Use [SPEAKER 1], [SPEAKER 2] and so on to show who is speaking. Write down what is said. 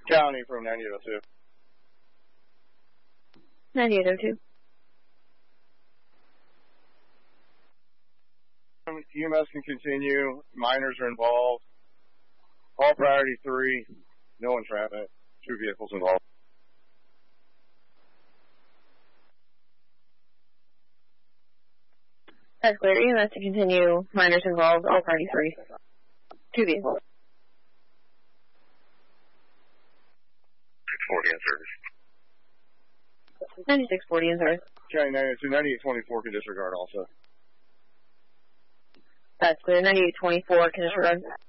[SPEAKER 1] County from 9802.
[SPEAKER 2] 9802.
[SPEAKER 1] EMS can continue. Miners are involved. All priority 3. No entrapment. 2 vehicles involved.
[SPEAKER 2] That's clear. EMS to continue. Miners involved. All priority 3. 2 vehicles.
[SPEAKER 3] 640 in service.
[SPEAKER 2] 9640 in service.
[SPEAKER 1] County 9824 can disregard also.
[SPEAKER 2] That's clear. 9824 can disregard.